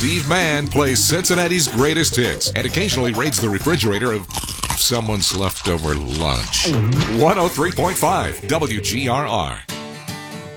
Steve Mann plays Cincinnati's greatest hits and occasionally raids the refrigerator of someone's leftover lunch. 103.5 WGRR.